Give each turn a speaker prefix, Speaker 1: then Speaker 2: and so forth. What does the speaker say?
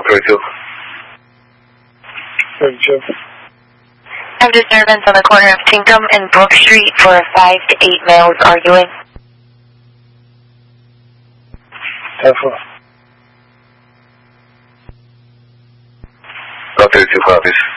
Speaker 1: 32.
Speaker 2: 32.
Speaker 3: Have disturbance on the corner of Tinkham and Brook Street for 5 to 8 males arguing.
Speaker 2: 10-4.
Speaker 1: 32 copies.